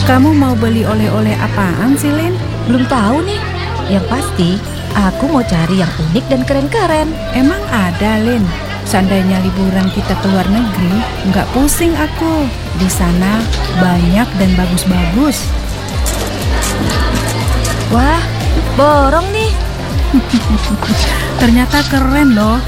Kamu mau beli oleh-oleh apaan sih, Lin? Belum tahu nih. Yang pasti, aku mau cari yang unik dan keren-keren. Emang ada, Lin? Seandainya liburan kita ke luar negeri, nggak pusing aku. Di sana banyak dan bagus-bagus. Wah, borong nih. Ternyata keren loh.